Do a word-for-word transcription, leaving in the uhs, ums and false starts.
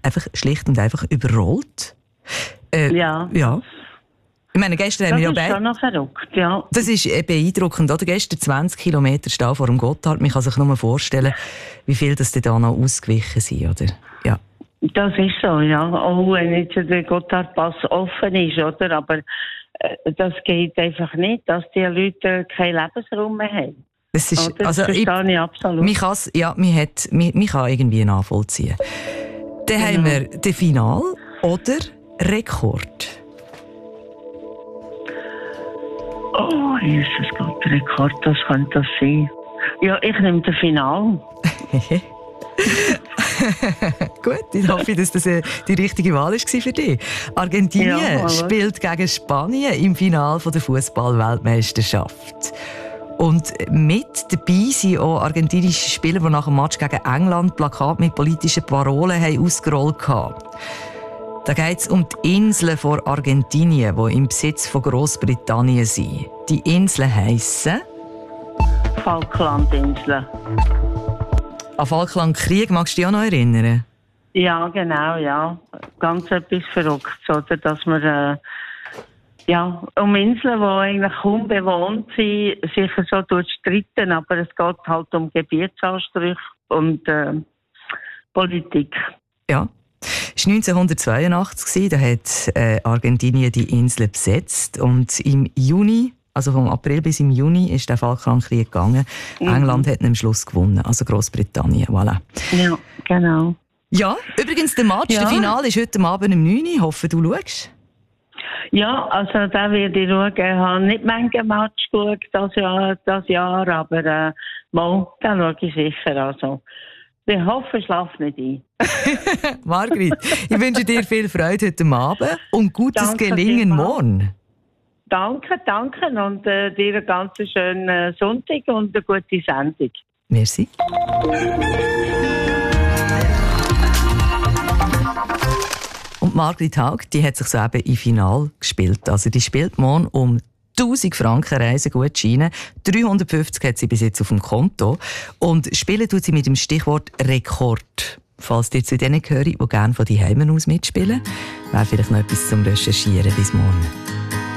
einfach schlicht und einfach überrollt. Äh, ja. ja. Ich meine, gestern haben wir ja Das ist bei... schon noch verrückt, ja. Das ist äh, beeindruckend, oder? Gestern zwanzig Kilometer Stau vor dem Gotthard. Man kann sich nur vorstellen, wie viel das da noch ausgewichen sind, oder? Ja. Das ist so, ja. Auch wenn jetzt der Gotthardpass offen ist, oder? Aber äh, das geht einfach nicht, dass die Leute keinen Lebensraum mehr haben. Das ist, oh, das also, verstehe ich, ich absolut. Man, ja, man, hat, man, man kann irgendwie nachvollziehen. Dann genau. haben wir den Final oder Rekord. Oh, Jesus Gott, Rekord, was könnte das sein? Ja, ich nehme das Final. Gut, ich hoffe, dass das die richtige Wahl war für dich. Argentinien ja, spielt gegen Spanien im Finale der Fußball-Weltmeisterschaft. Und mit dabei sind auch argentinische Spieler, die nach dem Match gegen England Plakate mit politischen Parolen haben ausgerollt haben. Da geht es um die Inseln vor Argentinien, die im Besitz von Grossbritannien sind. Die Inseln heissen Falklandinseln. An Falklandkrieg magst du dich auch noch erinnern? Ja, genau, ja. Ganz etwas Verrücktes, oder? Dass man äh, ja, um Inseln, die eigentlich kaum bewohnt sind, sicher so durchstritten, aber es geht halt um Gebietsansprüche und äh, Politik. Ja. Es war neunzehnhundertzweiundachtzig, da hat äh, Argentinien die Insel besetzt und im Juni, also vom April bis im Juni, ist der Falklandkrieg gegangen. Mhm. England hat am Schluss gewonnen, also Grossbritannien, voilà. Ja, genau. Ja, übrigens der Match, ja. Der Finale ist heute Abend um neun Uhr, ich hoffe, du schaust. Ja, also da werde ich schauen. Ich habe nicht manche Match geschaut das Jahr, das Jahr aber äh, mal, dann schaue ich sicher, also. Ich hoffe, ich schlafe nicht ein. Margrit, ich wünsche dir viel Freude heute Abend und gutes danke Gelingen morgen. Danke, danke und äh, dir einen ganz schönen Sonntag und eine gute Sendung. Merci. Und Margrit Haug, die hat sich so eben im Finale gespielt. Also die spielt morgen um tausend Franken Reisegutscheine. dreihundertfünfzig hat sie bis jetzt auf dem Konto. Und spielen tut sie mit dem Stichwort Rekord. Falls ihr zu denen gehört, die gerne von die Heimen aus mitspielen, wäre vielleicht noch etwas zum Recherchieren bis morgen.